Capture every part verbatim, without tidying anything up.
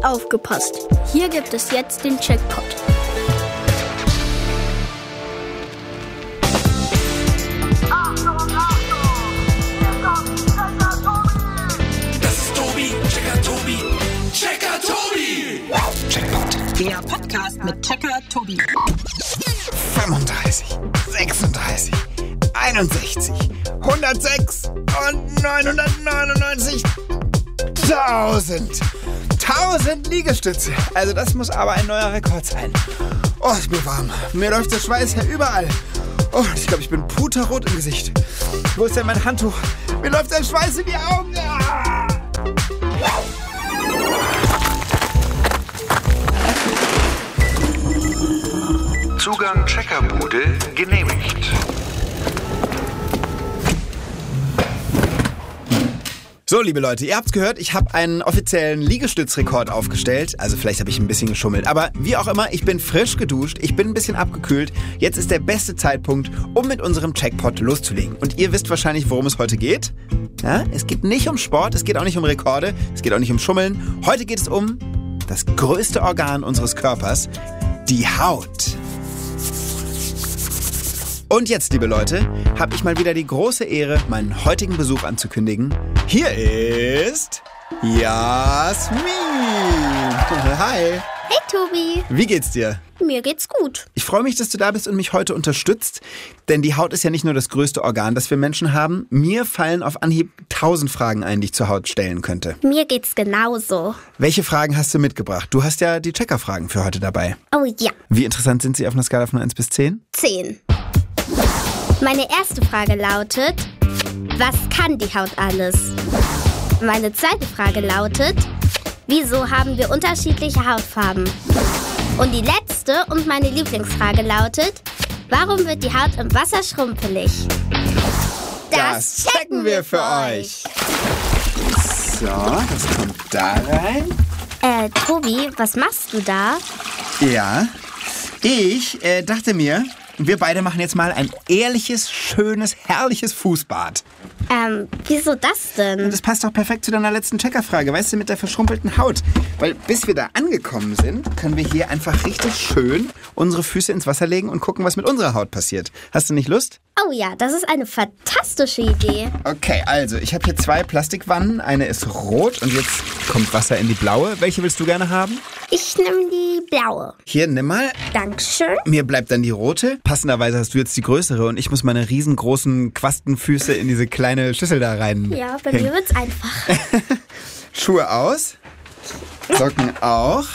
Aufgepasst! Hier gibt es jetzt den Jackpot. Achtung, Achtung! Hier kommt Checker Tobi! Das ist Tobi, Checker Tobi, Checker Tobi! Jackpot. Der Podcast mit Checker Tobi. fünfunddreißig, sechsunddreißig, einundsechzig, hundertsechs und neunhundertneunundneunzig. Tausend. Tausend Liegestütze. Also das muss aber ein neuer Rekord sein. Oh, ist mir warm. Mir läuft der Schweiß ja überall. Oh, ich glaube, ich bin puterrot im Gesicht. Wo ist denn mein Handtuch? Mir läuft der Schweiß in die Augen. Ah! Zugang Checkerbude genehmigt. So, liebe Leute, ihr habt's gehört, ich habe einen offiziellen Liegestützrekord aufgestellt. Also vielleicht habe ich ein bisschen geschummelt. Aber wie auch immer, ich bin frisch geduscht, ich bin ein bisschen abgekühlt. Jetzt ist der beste Zeitpunkt, um mit unserem Jackpot loszulegen. Und ihr wisst wahrscheinlich, worum es heute geht. Ja, es geht nicht um Sport, es geht auch nicht um Rekorde, es geht auch nicht um Schummeln. Heute geht es um das größte Organ unseres Körpers, die Haut. Und jetzt, liebe Leute, habe ich mal wieder die große Ehre, meinen heutigen Besuch anzukündigen. Hier ist Jasmin. Hi. Hey Tobi, Wie geht's dir? mir geht's gut. Ich freue mich, dass du da bist und mich heute unterstützt, denn die Haut ist ja nicht nur das größte Organ, das wir Menschen haben. Mir fallen auf Anhieb tausend Fragen ein, die ich zur Haut stellen könnte. Mir geht's genauso. Welche Fragen hast du mitgebracht? Du hast ja die Checker-Fragen für heute dabei. Oh ja, Wie interessant sind sie auf einer Skala von eins bis zehn? zehn. Meine erste Frage lautet, was kann die Haut alles? Meine zweite Frage lautet, wieso haben wir unterschiedliche Hautfarben? Und die letzte und meine Lieblingsfrage lautet, warum wird die Haut im Wasser schrumpelig? Das checken wir für euch. So, das kommt da rein. Äh, Tobi, was machst du da? Ja, ich äh, dachte mir, wir beide machen jetzt mal ein ehrliches, schönes, herrliches Fußbad. Ähm, wieso das denn? Und das passt doch perfekt zu deiner letzten Checkerfrage, weißt du, mit der verschrumpelten Haut. Weil bis wir da angekommen sind, können wir hier einfach richtig schön unsere Füße ins Wasser legen und gucken, was mit unserer Haut passiert. Hast du nicht Lust? Oh ja, das ist eine fantastische Idee. Okay, also ich habe hier zwei Plastikwannen. Eine ist rot und jetzt kommt Wasser in die blaue. Welche willst du gerne haben? Ich nehme die blaue. Hier, nimm mal. Dankeschön. Mir bleibt dann die rote. Passenderweise hast du jetzt die größere und ich muss meine riesengroßen Quastenfüße in diese kleine Schüssel da rein. Ja, bei mir wird's einfach. Schuhe aus. Socken auch.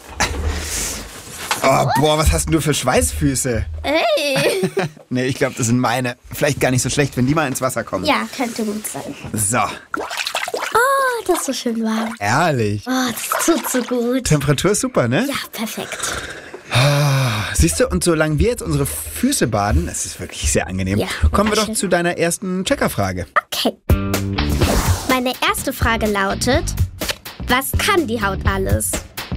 Oh, boah, was hast denn du für Schweißfüße? Hey! Nee, ich glaube, das sind meine. Vielleicht gar nicht so schlecht, wenn die mal ins Wasser kommen. Ja, könnte gut sein. So, Oh, das ist so schön warm. ehrlich. Oh, das tut so gut. Temperatur ist super, ne? Ja, perfekt. Siehst du, und solange wir jetzt unsere Füße baden, das ist wirklich sehr angenehm, Ja, kommen wir doch schön. zu deiner ersten Checkerfrage. Okay. Meine erste Frage lautet, was kann die Haut alles?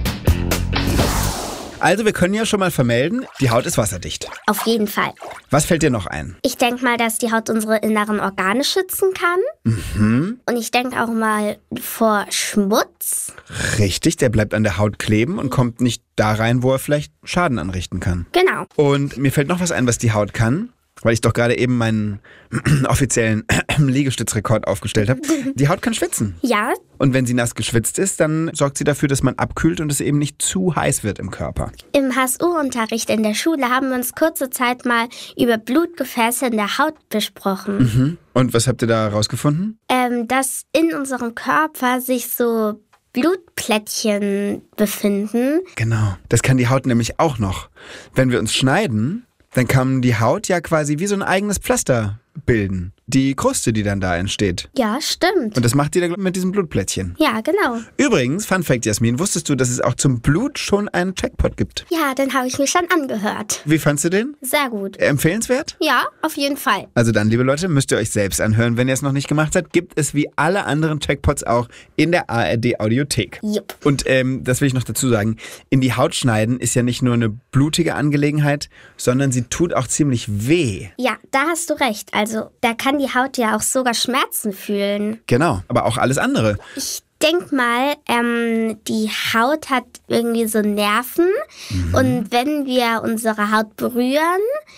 Also, wir können ja schon mal vermelden, die Haut ist wasserdicht. Auf jeden Fall. Was fällt dir noch ein? Ich denke mal, dass die Haut unsere inneren Organe schützen kann. Mhm. Und ich denke auch mal vor Schmutz. Richtig, der bleibt an der Haut kleben und kommt nicht da rein, wo er vielleicht Schaden anrichten kann. Genau. Und mir fällt noch was ein, was die Haut kann, weil ich doch gerade eben meinen offiziellen Liegestützrekord aufgestellt habe. Die Haut kann schwitzen. Ja, Und wenn sie nass geschwitzt ist, dann sorgt sie dafür, dass man abkühlt und es eben nicht zu heiß wird im Körper. im H S U-Unterricht in der Schule haben wir uns kurze Zeit mal über Blutgefäße in der Haut besprochen. Mhm. Und was habt ihr da rausgefunden? Ähm, dass in unserem Körper sich so Blutplättchen befinden. Genau. Das kann die Haut nämlich auch noch. Wenn wir uns schneiden, dann kann die Haut ja quasi wie so ein eigenes Pflaster bilden. Die Kruste, die dann da entsteht. Ja, stimmt. Und das macht die dann mit diesem Blutplättchen. Ja, genau. Übrigens, Fun Fact, Jasmin, wusstest du, dass es auch zum Blut schon einen Jackpot gibt? Ja, den habe ich mir schon angehört. Wie fandst du den? Sehr gut. Empfehlenswert? Ja, auf jeden Fall. Also dann, liebe Leute, müsst ihr euch selbst anhören. Wenn ihr es noch nicht gemacht habt, gibt es wie alle anderen Jackpots auch in der A R D-Audiothek. Jupp. Und ähm, das will ich noch dazu sagen, in die Haut schneiden ist ja nicht nur eine blutige Angelegenheit, sondern sie tut auch ziemlich weh. Ja, da hast du recht. Also, da kann die Haut ja auch sogar Schmerzen fühlen. Genau, aber auch alles andere. Ich denke mal, ähm, die Haut hat irgendwie so Nerven. Mhm. Und wenn wir unsere Haut berühren,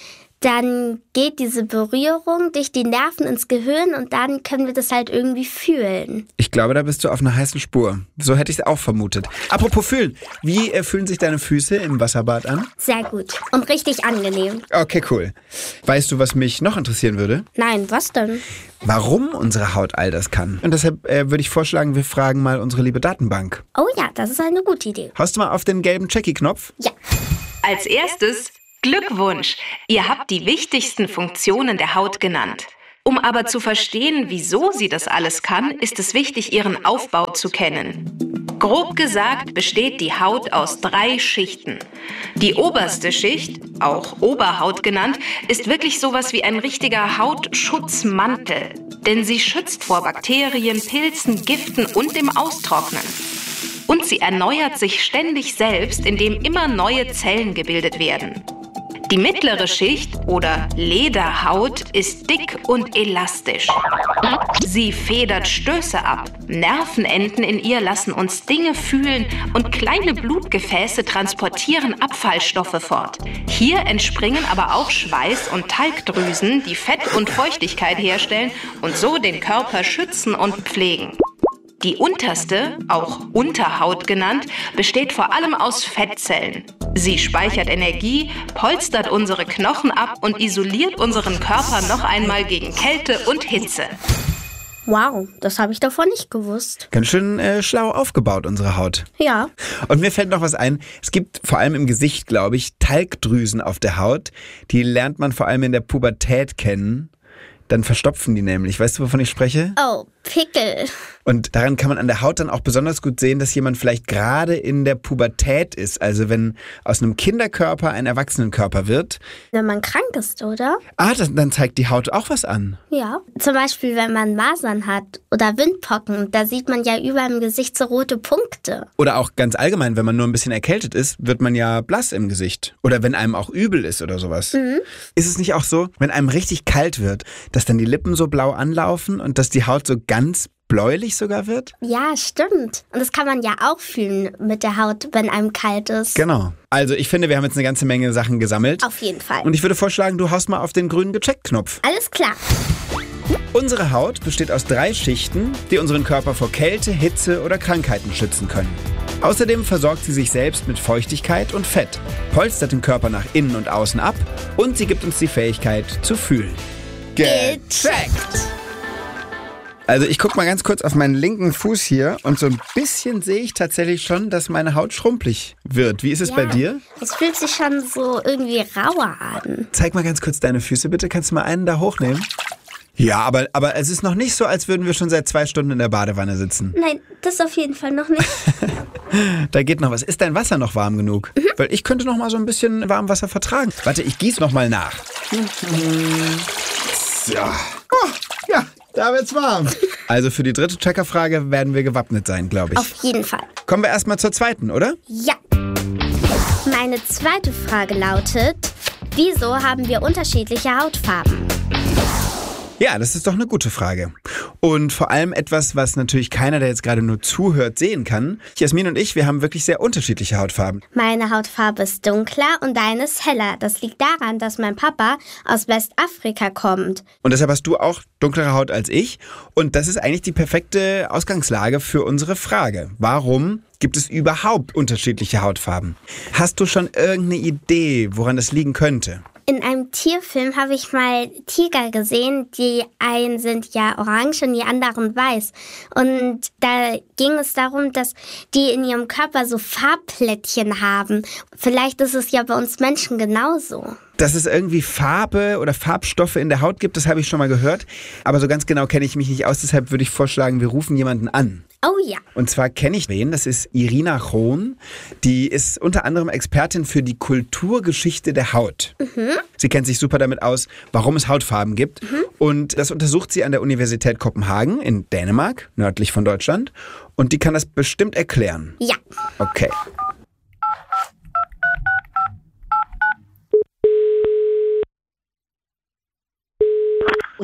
dann geht diese Berührung durch die Nerven ins Gehirn und dann können wir das halt irgendwie fühlen. Ich glaube, da bist du auf einer heißen Spur. So hätte ich es auch vermutet. Apropos fühlen, wie äh, fühlen sich deine Füße im Wasserbad an? Sehr gut und richtig angenehm. Okay, cool. Weißt du, was mich noch interessieren würde? Nein, was denn? Warum unsere Haut all das kann. Und deshalb äh, würde ich vorschlagen, wir fragen mal unsere liebe Datenbank. Oh ja, das ist eine gute Idee. Haust du mal auf den gelben Checkie-Knopf? Ja. Als erstes Glückwunsch! Ihr habt die wichtigsten Funktionen der Haut genannt. Um aber zu verstehen, wieso sie das alles kann, ist es wichtig, ihren Aufbau zu kennen. Grob gesagt besteht die Haut aus drei Schichten. Die oberste Schicht, auch Oberhaut genannt, ist wirklich sowas wie ein richtiger Hautschutzmantel. Denn sie schützt vor Bakterien, Pilzen, Giften und dem Austrocknen. Und sie erneuert sich ständig selbst, indem immer neue Zellen gebildet werden. Die mittlere Schicht oder Lederhaut ist dick und elastisch. Sie federt Stöße ab. Nervenenden in ihr lassen uns Dinge fühlen und kleine Blutgefäße transportieren Abfallstoffe fort. Hier entspringen aber auch Schweiß- und Talgdrüsen, die Fett und Feuchtigkeit herstellen und so den Körper schützen und pflegen. Die unterste, auch Unterhaut genannt, besteht vor allem aus Fettzellen. Sie speichert Energie, polstert unsere Knochen ab und isoliert unseren Körper noch einmal gegen Kälte und Hitze. Wow, das habe ich davor nicht gewusst. Ganz schön äh, schlau aufgebaut, unsere Haut. Ja. Und mir fällt noch was ein. Es gibt vor allem im Gesicht, glaube ich, Talgdrüsen auf der Haut. Die lernt man vor allem in der Pubertät kennen. Dann verstopfen die nämlich. Weißt du, wovon ich spreche? Oh, Pickel. Und daran kann man an der Haut dann auch besonders gut sehen, dass jemand vielleicht gerade in der Pubertät ist. Also wenn aus einem Kinderkörper ein Erwachsenenkörper wird. Wenn man krank ist, oder? Ah, das, dann zeigt die Haut auch was an. Ja. Zum Beispiel, wenn man Masern hat oder Windpocken, da sieht man ja überall im Gesicht so rote Punkte. Oder auch ganz allgemein, wenn man nur ein bisschen erkältet ist, wird man ja blass im Gesicht. Oder wenn einem auch übel ist oder sowas. Mhm. Ist es nicht auch so, wenn einem richtig kalt wird, dass dann die Lippen so blau anlaufen und dass die Haut so ganz bläulich sogar wird? Ja, stimmt. Und das kann man ja auch fühlen mit der Haut, wenn einem kalt ist. Genau. Also ich finde, wir haben jetzt eine ganze Menge Sachen gesammelt. Auf jeden Fall. Und ich würde vorschlagen, du haust mal auf den grünen Gecheckt-Knopf. Alles klar. Unsere Haut besteht aus drei Schichten, die unseren Körper vor Kälte, Hitze oder Krankheiten schützen können. Außerdem versorgt sie sich selbst mit Feuchtigkeit und Fett, polstert den Körper nach innen und außen ab und sie gibt uns die Fähigkeit zu fühlen. Gecheckt! Also ich gucke mal ganz kurz auf meinen linken Fuß hier und so ein bisschen sehe ich tatsächlich schon, dass meine Haut schrumpelig wird. Wie ist es ja, bei dir? Es fühlt sich schon so irgendwie rauer an. Zeig mal ganz kurz deine Füße bitte. Kannst du mal einen da hochnehmen? Ja, aber, aber es ist noch nicht so, als würden wir schon seit zwei Stunden in der Badewanne sitzen. Nein, das auf jeden Fall noch nicht. Da geht noch was. Ist dein Wasser noch warm genug? Mhm. Weil ich könnte noch mal so ein bisschen warmes Wasser vertragen. Warte, ich gieße noch mal nach. So. Oh, ja, da wird's warm. Also für die dritte Checkerfrage werden wir gewappnet sein, glaube ich. Auf jeden Fall. Kommen wir erstmal zur zweiten, oder? Ja. Meine zweite Frage lautet, wieso haben wir unterschiedliche Hautfarben? Ja, das ist doch eine gute Frage. Und vor allem etwas, was natürlich keiner, der jetzt gerade nur zuhört, sehen kann. Jasmin und ich, wir haben wirklich sehr unterschiedliche Hautfarben. Meine Hautfarbe ist dunkler und deine ist heller. Das liegt daran, dass mein Papa aus Westafrika kommt. Und deshalb hast du auch dunklere Haut als ich. Und das ist eigentlich die perfekte Ausgangslage für unsere Frage. Warum gibt es überhaupt unterschiedliche Hautfarben? Hast du schon irgendeine Idee, woran das liegen könnte? In einem Tierfilm habe ich mal Tiger gesehen, die einen sind ja orange und die anderen weiß. Und da ging es darum, dass die in ihrem Körper so Farbplättchen haben. Vielleicht ist es ja bei uns Menschen genauso. Dass es irgendwie Farbe oder Farbstoffe in der Haut gibt, das habe ich schon mal gehört. Aber so ganz genau kenne ich mich nicht aus, deshalb würde ich vorschlagen, wir rufen jemanden an. Oh ja. Und zwar kenne ich wen, das ist Irina Chron. Die ist unter anderem Expertin für die Kulturgeschichte der Haut. Mhm. Sie kennt sich super damit aus, warum es Hautfarben gibt. Mhm. Und das untersucht sie an der Universität Kopenhagen in Dänemark, nördlich von Deutschland. Und die kann das bestimmt erklären. Ja. Okay.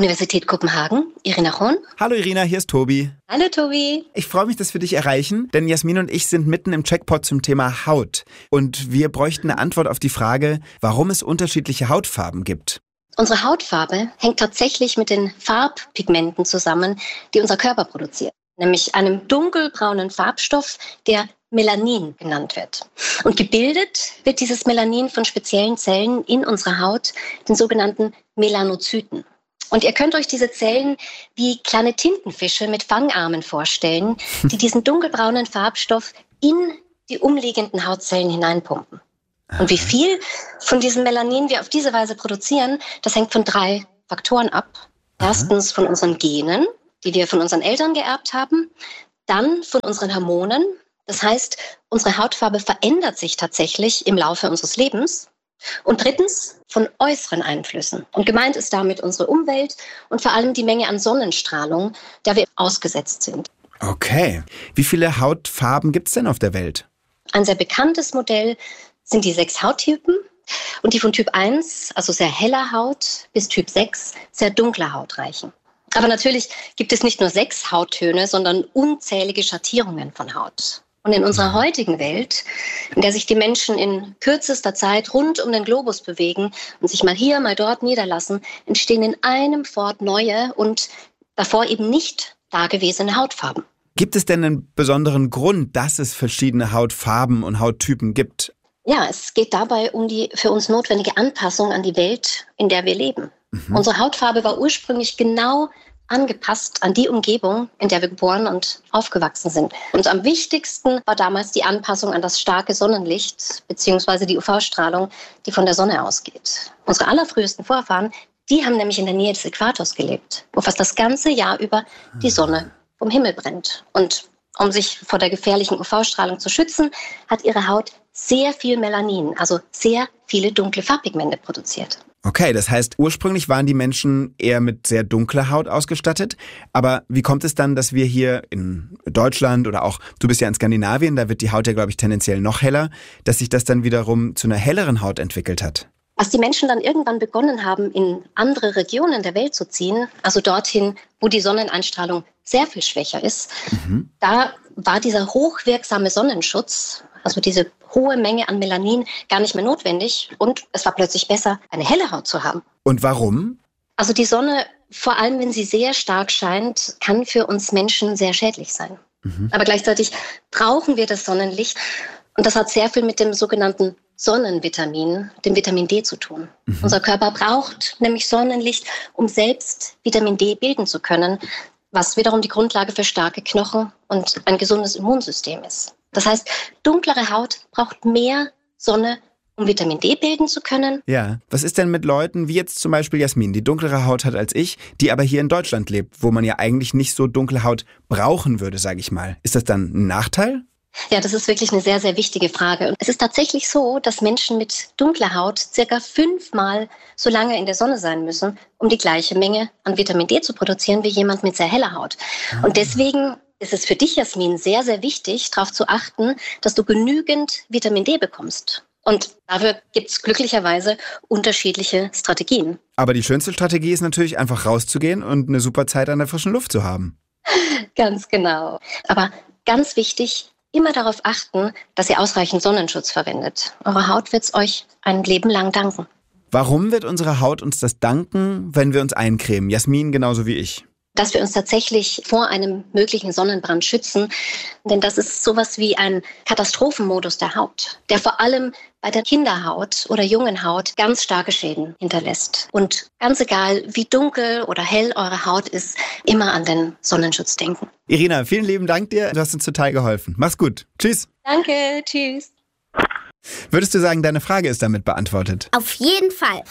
Universität Kopenhagen, Irina Horn. Hallo Irina, hier ist Tobi. Hallo Tobi. Ich freue mich, dass wir dich erreichen, denn Jasmin und ich sind mitten im Checkpot zum Thema Haut. Und wir bräuchten eine Antwort auf die Frage, warum es unterschiedliche Hautfarben gibt. Unsere Hautfarbe hängt tatsächlich mit den Farbpigmenten zusammen, die unser Körper produziert. Nämlich einem dunkelbraunen Farbstoff, der Melanin genannt wird. Und gebildet wird dieses Melanin von speziellen Zellen in unserer Haut, den sogenannten Melanozyten. Und ihr könnt euch diese Zellen wie kleine Tintenfische mit Fangarmen vorstellen, die diesen dunkelbraunen Farbstoff in die umliegenden Hautzellen hineinpumpen. Und wie viel von diesem Melanin wir auf diese Weise produzieren, das hängt von drei Faktoren ab. Erstens von unseren Genen, die wir von unseren Eltern geerbt haben, dann von unseren Hormonen. Das heißt, unsere Hautfarbe verändert sich tatsächlich im Laufe unseres Lebens. Und drittens von äußeren Einflüssen. Und gemeint ist damit unsere Umwelt und vor allem die Menge an Sonnenstrahlung, der wir ausgesetzt sind. Okay. Wie viele Hautfarben gibt es denn auf der Welt? Ein sehr bekanntes Modell sind die sechs Hauttypen. Und die von Typ eins, also sehr heller Haut, bis Typ sechs, sehr dunkler Haut reichen. Aber natürlich gibt es nicht nur sechs Hauttöne, sondern unzählige Schattierungen von Haut. Und in unserer heutigen Welt, in der sich die Menschen in kürzester Zeit rund um den Globus bewegen und sich mal hier, mal dort niederlassen, entstehen in einem Fort neue und davor eben nicht dagewesene Hautfarben. Gibt es denn einen besonderen Grund, dass es verschiedene Hautfarben und Hauttypen gibt? Ja, es geht dabei um die für uns notwendige Anpassung an die Welt, in der wir leben. Mhm. Unsere Hautfarbe war ursprünglich genau angepasst an die Umgebung, in der wir geboren und aufgewachsen sind. Und am wichtigsten war damals die Anpassung an das starke Sonnenlicht bzw. die U V-Strahlung, die von der Sonne ausgeht. Unsere allerfrühesten Vorfahren, die haben nämlich in der Nähe des Äquators gelebt, wo fast das ganze Jahr über die Sonne vom Himmel brennt. Und um sich vor der gefährlichen U V-Strahlung zu schützen, hat ihre Haut sehr viel Melanin, also sehr viele dunkle Farbpigmente produziert. Okay, das heißt, ursprünglich waren die Menschen eher mit sehr dunkler Haut ausgestattet. Aber wie kommt es dann, dass wir hier in Deutschland oder auch, du bist ja in Skandinavien, da wird die Haut ja, glaube ich, tendenziell noch heller, dass sich das dann wiederum zu einer helleren Haut entwickelt hat? Als die Menschen dann irgendwann begonnen haben, in andere Regionen der Welt zu ziehen, also dorthin, wo die Sonneneinstrahlung sehr viel schwächer ist, mhm. da war dieser hochwirksame Sonnenschutz, also diese hohe Menge an Melanin, gar nicht mehr notwendig und es war plötzlich besser, eine helle Haut zu haben. Und warum? Also die Sonne, vor allem wenn sie sehr stark scheint, kann für uns Menschen sehr schädlich sein. Mhm. Aber gleichzeitig brauchen wir das Sonnenlicht und das hat sehr viel mit dem sogenannten Sonnenvitamin, dem Vitamin D zu tun. Mhm. Unser Körper braucht nämlich Sonnenlicht, um selbst Vitamin D bilden zu können, was wiederum die Grundlage für starke Knochen und ein gesundes Immunsystem ist. Das heißt, dunklere Haut braucht mehr Sonne, um Vitamin D bilden zu können. Ja, was ist denn mit Leuten wie jetzt zum Beispiel Jasmin, die dunklere Haut hat als ich, die aber hier in Deutschland lebt, wo man ja eigentlich nicht so dunkle Haut brauchen würde, sage ich mal. Ist das dann ein Nachteil? Ja, das ist wirklich eine sehr, sehr wichtige Frage. Und es ist tatsächlich so, dass Menschen mit dunkler Haut circa fünfmal so lange in der Sonne sein müssen, um die gleiche Menge an Vitamin D zu produzieren wie jemand mit sehr heller Haut. Ah. Und deswegen ist es für dich, Jasmin, sehr, sehr wichtig, darauf zu achten, dass du genügend Vitamin D bekommst. Und dafür gibt es glücklicherweise unterschiedliche Strategien. Aber die schönste Strategie ist natürlich einfach rauszugehen und eine super Zeit an der frischen Luft zu haben. Ganz genau. Aber ganz wichtig, immer darauf achten, dass ihr ausreichend Sonnenschutz verwendet. Eure Haut wird es euch ein Leben lang danken. Warum wird unsere Haut uns das danken, wenn wir uns eincremen? Jasmin genauso wie ich. Dass wir uns tatsächlich vor einem möglichen Sonnenbrand schützen. Denn das ist sowas wie ein Katastrophenmodus der Haut, der vor allem bei der Kinderhaut oder jungen Haut ganz starke Schäden hinterlässt. Und ganz egal, wie dunkel oder hell eure Haut ist, immer an den Sonnenschutz denken. Irina, vielen lieben Dank dir. Du hast uns total geholfen. Mach's gut. Tschüss. Danke, tschüss. Würdest du sagen, deine Frage ist damit beantwortet? Auf jeden Fall.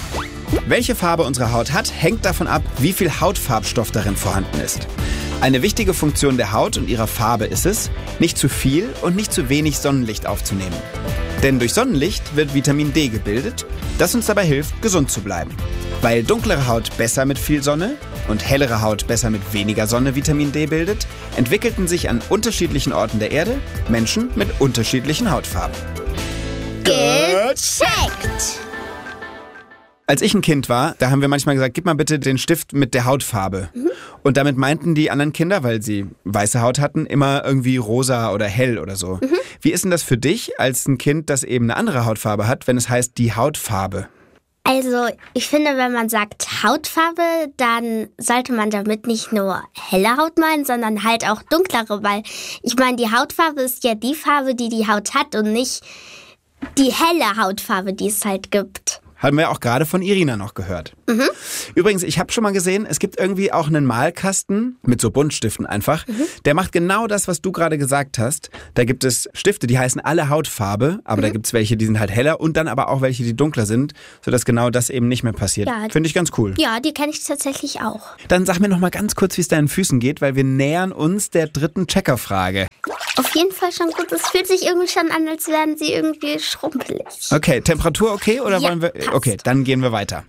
Welche Farbe unsere Haut hat, hängt davon ab, wie viel Hautfarbstoff darin vorhanden ist. Eine wichtige Funktion der Haut und ihrer Farbe ist es, nicht zu viel und nicht zu wenig Sonnenlicht aufzunehmen. Denn durch Sonnenlicht wird Vitamin D gebildet, das uns dabei hilft, gesund zu bleiben. Weil dunklere Haut besser mit viel Sonne und hellere Haut besser mit weniger Sonne Vitamin D bildet, entwickelten sich an unterschiedlichen Orten der Erde Menschen mit unterschiedlichen Hautfarben. Gecheckt! Als ich ein Kind war, da haben wir manchmal gesagt, gib mal bitte den Stift mit der Hautfarbe. Mhm. Und damit meinten die anderen Kinder, weil sie weiße Haut hatten, immer irgendwie rosa oder hell oder so. Mhm. Wie ist denn das für dich als ein Kind, das eben eine andere Hautfarbe hat, wenn es heißt die Hautfarbe? Also, ich finde, wenn man sagt Hautfarbe, dann sollte man damit nicht nur helle Haut meinen, sondern halt auch dunklere, weil ich meine, die Hautfarbe ist ja die Farbe, die die Haut hat und nicht die helle Hautfarbe, die es halt gibt. Haben wir auch gerade von Irina noch gehört. Mhm. Übrigens, ich habe schon mal gesehen, es gibt irgendwie auch einen Malkasten mit so Buntstiften einfach. Mhm. Der macht genau das, was du gerade gesagt hast. Da gibt es Stifte, die heißen alle Hautfarbe, aber mhm. da gibt es welche, die sind halt heller und dann aber auch welche, die dunkler sind, sodass genau das eben nicht mehr passiert. Ja, finde ich ganz cool. Ja, die kenne ich tatsächlich auch. Dann sag mir noch mal ganz kurz, wie es deinen Füßen geht, weil wir nähern uns der dritten Checkerfrage. Auf jeden Fall schon gut. Es fühlt sich irgendwie schon an, als wären sie irgendwie schrumpelig. Okay, Temperatur okay oder ja, wollen wir... passt. Okay, dann gehen wir weiter.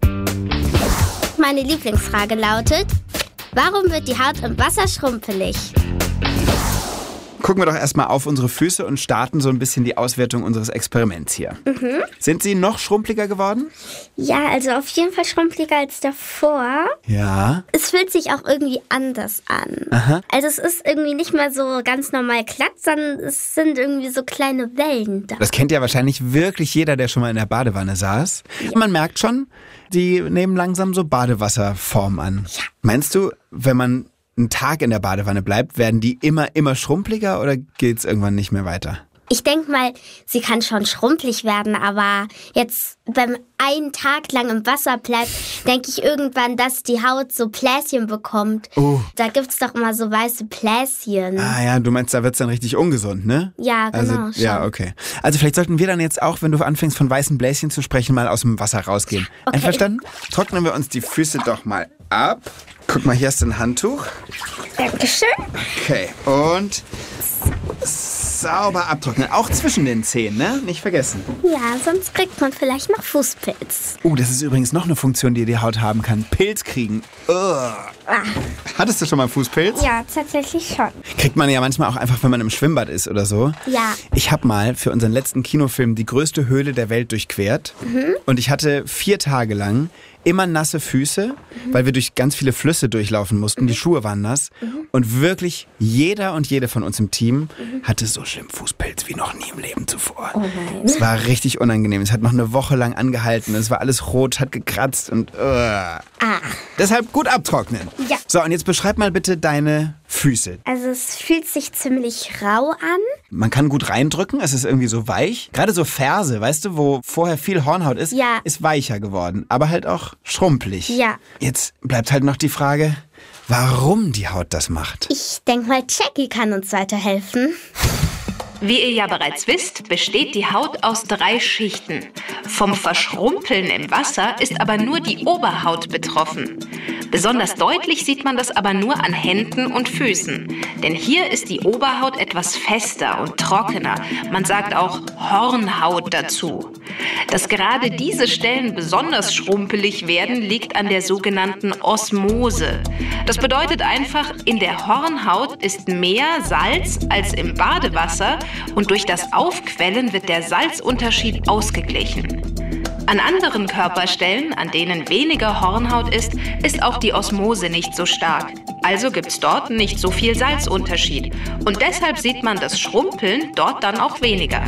Meine Lieblingsfrage lautet, warum wird die Haut im Wasser schrumpelig? Gucken wir doch erstmal auf unsere Füße und starten so ein bisschen die Auswertung unseres Experiments hier. Mhm. Sind sie noch schrumpeliger geworden? Ja, also auf jeden Fall schrumpeliger als davor. Ja. Es fühlt sich auch irgendwie anders an. Aha. Also es ist irgendwie nicht mehr so ganz normal glatt, sondern es sind irgendwie so kleine Wellen da. Das kennt ja wahrscheinlich wirklich jeder, der schon mal in der Badewanne saß. Ja. Man merkt schon, die nehmen langsam so Badewasserform an. Ja. Meinst du, wenn man einen Tag in der Badewanne bleibt, werden die immer, immer schrumpeliger oder geht's irgendwann nicht mehr weiter? Ich denke mal, sie kann schon schrumpelig werden, aber jetzt, wenn man einen Tag lang im Wasser bleibt, denke ich irgendwann, dass die Haut so Bläschen bekommt. Oh. Da gibt's doch immer so weiße Bläschen. Ah ja, du meinst, da wird's dann richtig ungesund, ne? Ja, genau. Also, ja, okay. Also vielleicht sollten wir dann jetzt auch, wenn du anfängst von weißen Bläschen zu sprechen, mal aus dem Wasser rausgehen. Okay. Einverstanden? Trocknen wir uns die Füße doch mal ab. Guck mal, hier ist ein Handtuch. Dankeschön. Okay, und sauber abtrocknen. Auch zwischen den Zehen, ne? Nicht vergessen. Ja, sonst kriegt man vielleicht noch Fußpilz. Oh, das ist übrigens noch eine Funktion, die die Haut haben kann. Pilz kriegen. Ugh. Ah. Hattest du schon mal Fußpilz? Ja, tatsächlich schon. Kriegt man ja manchmal auch einfach, wenn man im Schwimmbad ist oder so. Ja. Ich habe mal für unseren letzten Kinofilm die größte Höhle der Welt durchquert. Mhm. Und ich hatte vier Tage lang immer nasse Füße, mhm. weil wir durch ganz viele Flüsse durchlaufen mussten. Mhm. Die Schuhe waren nass. Mhm. Und wirklich jeder und jede von uns im Team mhm. hatte so schlimm Fußpilz wie noch nie im Leben zuvor. Oh nein. Es war richtig unangenehm. Es hat noch eine Woche lang angehalten. Es war alles rot, hat gekratzt und... Uh. Ah. Deshalb gut abtrocknen. Ja. So, und jetzt beschreib mal bitte deine Füße. Also es fühlt sich ziemlich rau an. Man kann gut reindrücken, es ist irgendwie so weich. Gerade so Ferse, weißt du, wo vorher viel Hornhaut ist, ja. ist weicher geworden. Aber halt auch schrumpelig. Ja. Jetzt bleibt halt noch die Frage, warum die Haut das macht. Ich denke mal, Jackie kann uns weiterhelfen. Wie ihr ja bereits wisst, besteht die Haut aus drei Schichten. Vom Verschrumpeln im Wasser ist aber nur die Oberhaut betroffen. Besonders deutlich sieht man das aber nur an Händen und Füßen. Denn hier ist die Oberhaut etwas fester und trockener. Man sagt auch Hornhaut dazu. Dass gerade diese Stellen besonders schrumpelig werden, liegt an der sogenannten Osmose. Das bedeutet einfach, in der Hornhaut ist mehr Salz als im Badewasser und durch das Aufquellen wird der Salzunterschied ausgeglichen. An anderen Körperstellen, an denen weniger Hornhaut ist, ist auch die Osmose nicht so stark. Also gibt's dort nicht so viel Salzunterschied. Und deshalb sieht man das Schrumpeln dort dann auch weniger.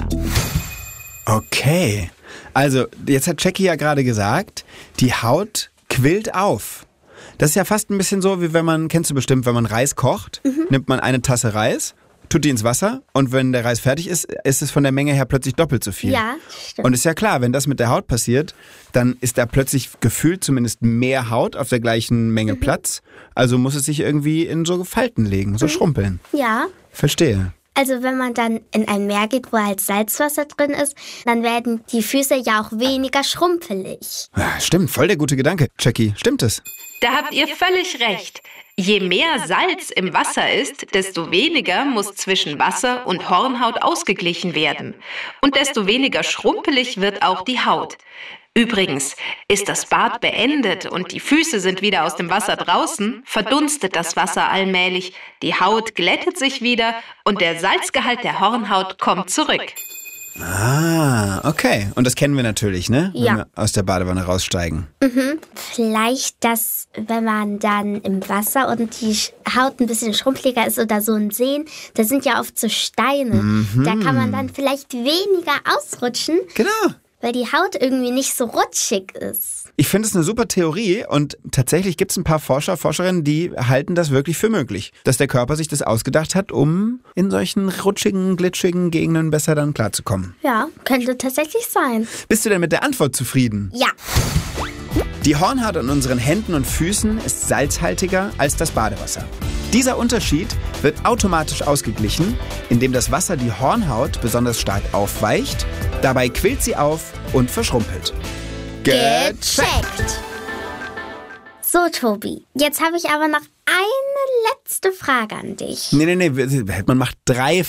Okay. Also, jetzt hat Jackie ja gerade gesagt, die Haut quillt auf. Das ist ja fast ein bisschen so, wie wenn man, kennst du bestimmt, wenn man Reis kocht, mhm. nimmt man eine Tasse Reis, tut die ins Wasser und wenn der Reis fertig ist, ist es von der Menge her plötzlich doppelt so viel. Ja, stimmt. Und ist ja klar, wenn das mit der Haut passiert, dann ist da plötzlich gefühlt zumindest mehr Haut auf der gleichen Menge mhm. Platz. Also muss es sich irgendwie in so Falten legen, so mhm. schrumpeln. Ja. Verstehe. Also wenn man dann in ein Meer geht, wo halt Salzwasser drin ist, dann werden die Füße ja auch weniger schrumpelig. Ja, stimmt, voll der gute Gedanke. Jackie, stimmt es? Da habt ihr völlig recht. Je mehr Salz im Wasser ist, desto weniger muss zwischen Wasser und Hornhaut ausgeglichen werden. Und desto weniger schrumpelig wird auch die Haut. Übrigens, ist das Bad beendet und die Füße sind wieder aus dem Wasser draußen, verdunstet das Wasser allmählich, die Haut glättet sich wieder und der Salzgehalt der Hornhaut kommt zurück. Ah, okay. Und das kennen wir natürlich, ne? Wenn Ja. wir aus der Badewanne raussteigen. Vielleicht, dass, wenn man dann im Wasser und die Sch- Haut ein bisschen schrumpeliger ist oder so ein Seen, da sind ja oft so Steine. Da kann man dann vielleicht weniger ausrutschen, Genau. weil die Haut irgendwie nicht so rutschig ist. Ich finde es eine super Theorie und tatsächlich gibt es ein paar Forscher, Forscherinnen, die halten das wirklich für möglich, dass der Körper sich das ausgedacht hat, um in solchen rutschigen, glitschigen Gegenden besser dann klarzukommen. Ja, könnte tatsächlich sein. Bist du denn mit der Antwort zufrieden? Ja. Die Hornhaut an unseren Händen und Füßen ist salzhaltiger als das Badewasser. Dieser Unterschied wird automatisch ausgeglichen, indem das Wasser die Hornhaut besonders stark aufweicht, dabei quillt sie auf und verschrumpelt. Gecheckt. So, Tobi, jetzt habe ich aber noch eine letzte Frage an dich. Nee, nee, nee, man macht drei